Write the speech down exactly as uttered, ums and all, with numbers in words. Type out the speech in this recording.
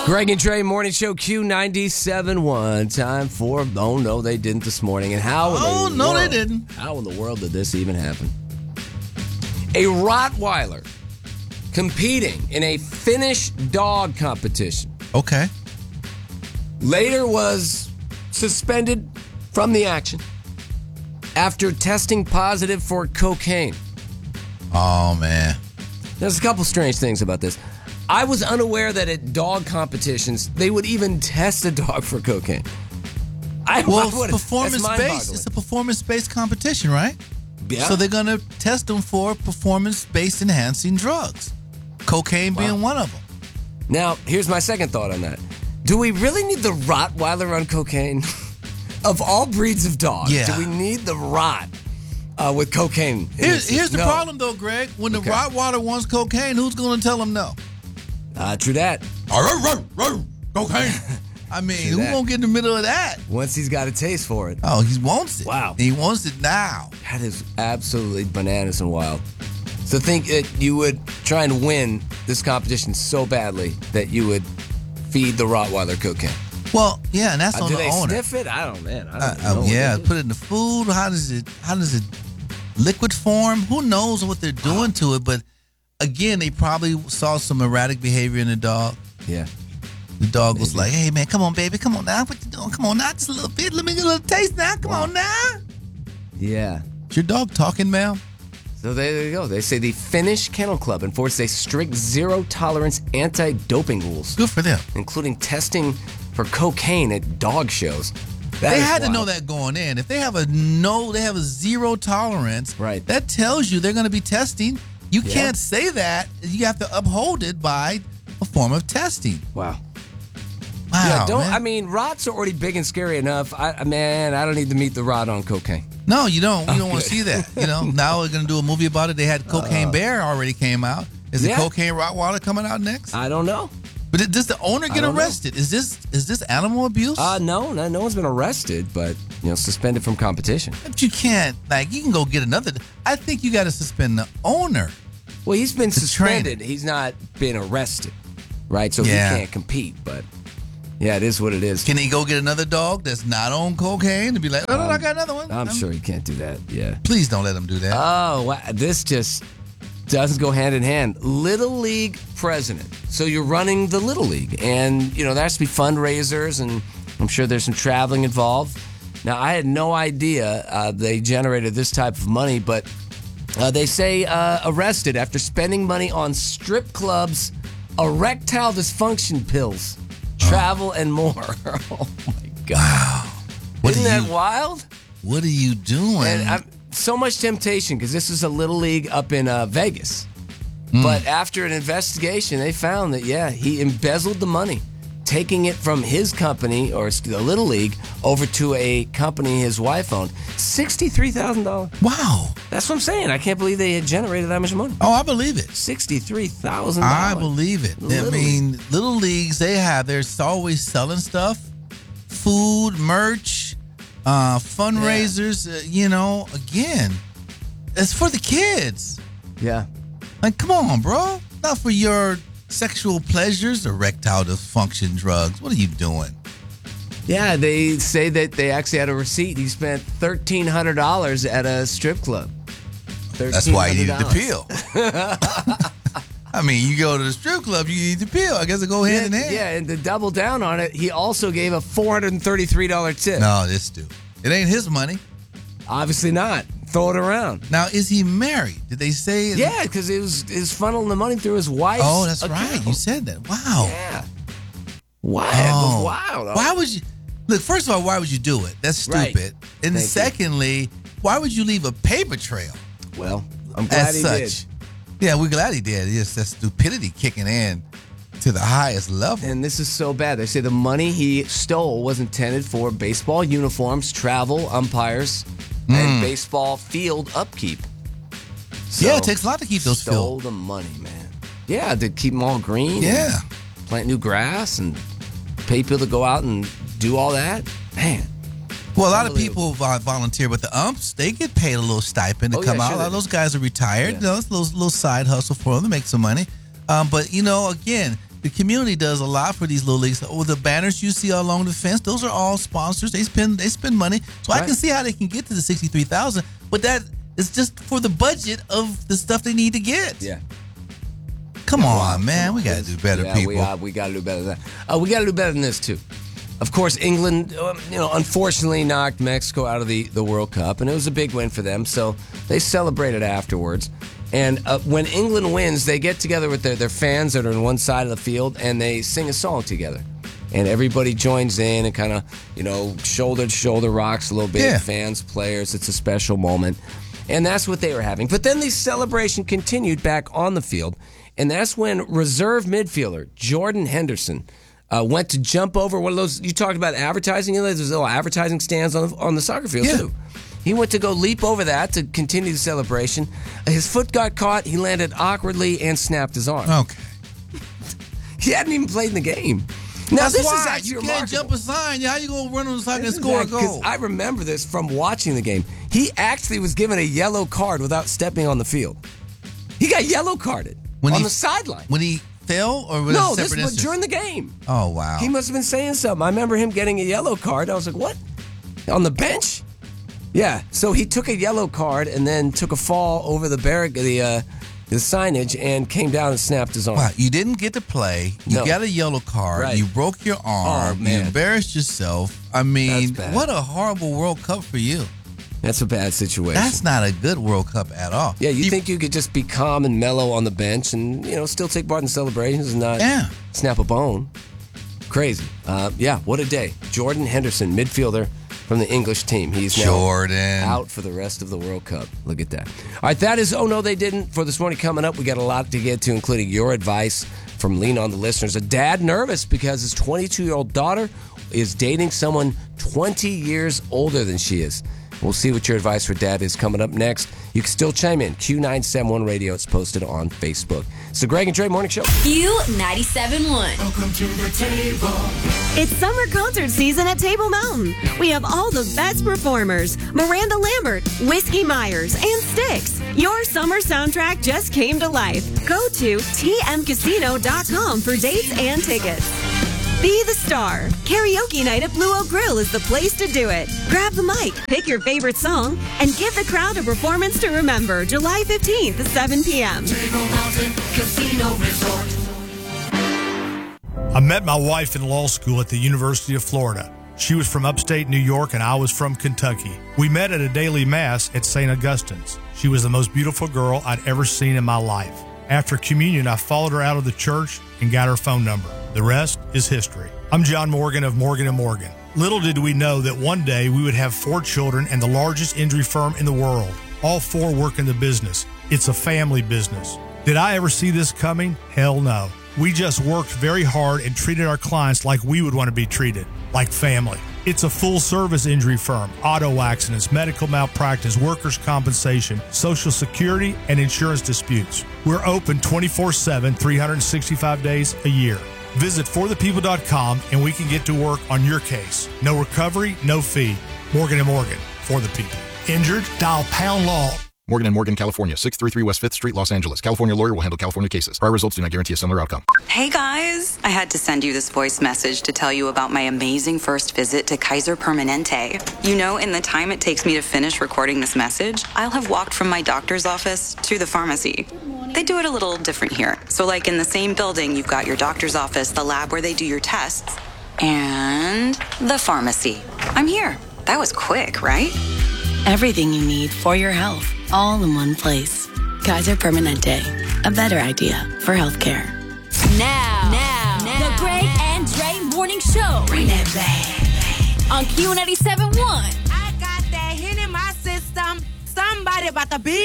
Greg and Dre Morning Show Q ninety-seven point one. Time for Oh No They Didn't This Morning. And how in Oh the no world, they didn't. How in the world did this even happen? A Rottweiler competing in a Finnish dog competition Okay. later was suspended from the action after testing positive for cocaine. Oh man. There's a couple strange things about this. I was unaware that at dog competitions, they would even test a dog for cocaine. I, Well, I would- performance that's based. mind-boggling. It's a performance based competition, right? Yeah. So they're gonna test them for performance based enhancing drugs. Cocaine Wow. being one of them. Now, here's my second thought on that. Do we really need the Rottweiler on cocaine? Of all breeds of dogs, Yeah. do we need the Rott uh, with cocaine? in Here's, it? here's the No. problem, though, Greg. When the Okay. Rottweiler wants cocaine, who's going to tell him no? Uh, true that. Cocaine. I mean, True who's that. going to get in the middle of that? Once he's got a taste for it. Oh, he wants it. Wow. He wants it now. That is absolutely bananas and wild. So think that you would try and win this competition so badly that you would feed the Rottweiler cocaine. Well, yeah, and that's Uh, on do the they owner. sniff it? I don't, man. I don't Uh, know. uh, what yeah, they do. put it in the food. How does it? How does it? Liquid form? Who knows what they're doing to it? But again, they probably saw some erratic behavior in the dog. Yeah. The dog was like, "Hey, man, come on, baby, come on now. What you doing? Come on now, just a little bit. Let me get a little taste now. Come on now." Yeah. Is your dog talking, ma'am? So there you go. They say the Finnish Kennel Club enforces a strict zero-tolerance anti-doping rules, Good for them. including testing for cocaine at dog shows. That They is had to wild. know that going in. If they have a no, they have a zero tolerance. Right. That tells you they're going to be testing. You Yeah. can't say that. You have to uphold it by a form of testing. Wow. Wow. Yeah, don't. man. I mean, rots are already big and scary enough. I, I- man, I don't need to meet the rot on cocaine. No, you don't. You don't want Okay. to see that. You know, now we're going to do a movie about it. They had Cocaine Bear already came out. Is yeah. the Cocaine Rottweiler coming out next? I don't know. But does the owner get don't know. arrested? Is this is this animal abuse? Uh, no, no, no one's been arrested, but you know, suspended from competition. But you can't. Like, you can go get another. I think you got to suspend the owner. Well, he's been To train suspended. He's not been arrested, right? So Yeah. he can't compete. But yeah, it is what it is. Can he go get another dog that's not on cocaine to be like, oh, no, no, I got another one? I'm sure he can't do that. Yeah. Please don't let him do that. Oh, wow. This just doesn't go hand in hand. Little League president. So you're running the Little League, and you know there has to be fundraisers, and I'm sure there's some traveling involved. Now, I had no idea uh, they generated this type of money, but uh, they say uh, arrested after spending money on strip clubs, erectile dysfunction pills, travel, and more. Oh my God! What Isn't are that you- wild? What are you doing? And I'm, so much temptation because this is a little league up in uh, Vegas. Hmm. But after an investigation, they found that, yeah, he embezzled the money, taking it from his company, or the Little League, over to a company his wife owned. sixty-three thousand dollars. Wow. That's what I'm saying. I can't believe they had generated that much money. Oh, I believe it. sixty-three thousand dollars. I believe it. I Little mean, little leagues, they have, they're always selling stuff, food, merch, uh, fundraisers. Uh, you know, again, it's for the kids. Yeah. Like, come on, bro. Not for your sexual pleasures, erectile dysfunction drugs. What are you doing? Yeah, they say that they actually had a receipt. He spent thirteen hundred dollars at a strip club. That's why you needed the thirteen hundred dollars. pill. I mean, you go to the strip club, you need the pill. I guess it go hand in hand. Yeah, and to double down on it, he also gave a four hundred thirty-three dollars tip. No, this dude. It ain't his money. Obviously not. Throw it around. Now, is he married? Did they say? Yeah, because it was is funneling the money through his wife's Oh, that's account. right. You said that. Wow. Yeah. Wow. Oh. Wow. Why would you? Look, first of all, why would you do it? That's Right. stupid. And Thank you. secondly, why would you leave a paper trail? Well, I'm glad As he such. Yeah, we're glad he did. It's that stupidity kicking in to the highest level. did. And this is so bad. They say the money he stole was intended for baseball uniforms, travel, umpires, and baseball field upkeep. So, yeah, it takes a lot to keep those stole filled. the money, man. Yeah, to keep them all green. Yeah. and plant new grass and pay people to go out and do all that. Man. Well, a lot of Unbelievable. people uh, volunteer, but the umps, they get paid a little stipend to Oh, come yeah, out. sure A lot they of do. those guys are retired. Yeah. You know, it's a little, little side hustle for them to make some money. Um, but, you know, again, the community does a lot for these little leagues. Oh, the banners you see along the fence, those are all sponsors. They spend they spend money. So right. I can see how they can get to the sixty-three thousand, but that is just for the budget of the stuff they need to get. Yeah. Come on, man. We got to do better, yeah, people. We, uh, we got to do better than that. Uh, we got to do better than this, too. Of course, England, um, you know, unfortunately knocked Mexico out of the, the World Cup, and it was a big win for them, so they celebrated afterwards. And uh, when England wins, they get together with their, their fans that are on one side of the field, and they sing a song together. And everybody joins in and kind of, you know, shoulder to shoulder rocks a little bit. Yeah. Fans, players, it's a special moment. And that's what they were having. But then the celebration continued back on the field, and that's when reserve midfielder Jordan Henderson uh, went to jump over one of those. You talked about advertising. You know, there's little advertising stands on the, on the soccer field, yeah. too. He went to go leap over that to continue the celebration. His foot got caught. He landed awkwardly and snapped his arm. Okay. He hadn't even played in the game. Now, That's this why. is actually You remarkable. can't jump a sign. How you going to run on the side and score a goal? Because I remember this from watching the game. He actually was given a yellow card without stepping on the field. He got yellow carded when on he, the sideline. When he fell or was no, it a this separate was instance? during the game. Oh, wow. He must have been saying something. I remember him getting a yellow card. I was like, what? On the bench? Yeah. So he took a yellow card and then took a fall over the barrack, the uh, the signage, and came down and snapped his arm. Wow, you didn't get to play. You No. got a yellow card. Right. You broke your arm. Oh, man. You embarrassed yourself. I mean, That's bad. what a horrible World Cup for you. That's a bad situation. That's not a good World Cup at all. Yeah, you, think you could just be calm and mellow on the bench and, you know, still take part in celebrations and not Yeah. snap a bone. Crazy. Uh, yeah, what a day. Jordan Henderson, midfielder from the English team. He's now Jordan. out for the rest of the World Cup. Look at that. All right, that is Oh No They Didn't for this morning. Coming up, we got a lot to get to, including your advice from Lean On the listeners. A dad nervous because his twenty-two-year-old daughter is dating someone twenty years older than she is. We'll see what your advice for dad is coming up next. You can still chime in. Q nine seven one Radio. It's posted on Facebook. It's the Greg and Dre Morning Show. Q ninety-seven point one. Welcome to the table. It's summer concert season at Table Mountain. We have all the best performers: Miranda Lambert, Whiskey Myers, and Styx. Your summer soundtrack just came to life. Go to T M casino dot com for dates and tickets. Be the star. Karaoke night at Blue Oak Grill is the place to do it. Grab the mic, pick your favorite song, and give the crowd a performance to remember July fifteenth at seven p.m. Table Mountain Casino Resort. I met my wife in law school at the University of Florida. She was from upstate New York and I was from Kentucky. We met at a daily mass at Saint Augustine's. She was the most beautiful girl I'd ever seen in my life. After communion, I followed her out of the church and got her phone number. The rest is history. I'm John Morgan of Morgan and Morgan. Little did we know that one day we would have four children and the largest injury firm in the world. All four work in the business. It's a family business. Did I ever see this coming? Hell no. We just worked very hard and treated our clients like we would want to be treated, like family. It's a full-service injury firm: auto accidents, medical malpractice, workers' compensation, Social Security, and insurance disputes. We're open twenty-four seven, three hundred sixty-five days a year. Visit for the people dot com and we can get to work on your case. No recovery, no fee. Morgan and Morgan, for the people. Injured? Dial pound law. Morgan and Morgan, California, six thirty-three West fifth Street, Los Angeles. California lawyer will handle California cases. Prior results do not guarantee a similar outcome. Hey guys, I had to send you this voice message to tell you about my amazing first visit to Kaiser Permanente. You know, in the time it takes me to finish recording this message, I'll have walked from my doctor's office to the pharmacy. They do it a little different here. So like in the same building, you've got your doctor's office, the lab where they do your tests, and the pharmacy. I'm here. That was quick, right? Everything you need for your health, all in one place. Kaiser Permanente, a better idea for healthcare. Now, now, now, the Greg and Dre Morning Show. Bring it back. On Q ninety-seven point one. I got that hit in my system. Somebody about to be